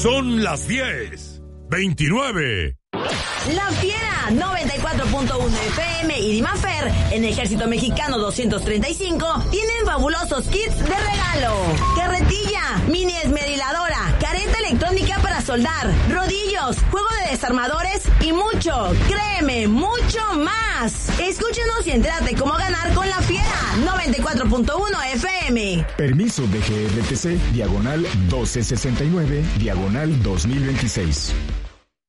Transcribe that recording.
Son las 10:29. La Fiera 94.1 FM y Dimafer en Ejército Mexicano 235 tienen fabulosos kits de regalo. Carretilla, mini esmeriladora, careta electrónica para soldar, rodillos, juego de desarmadores y mucho, créeme, mucho más. Escúchenos y entérate cómo ganar con La Fiera 94.1 FM. Permiso de GRTC, diagonal 1269, diagonal 2026.